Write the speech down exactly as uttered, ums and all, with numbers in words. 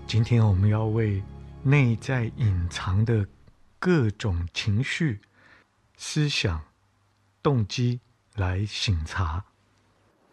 今天我们要为内在隐藏的各种情绪、思想、动机来省察。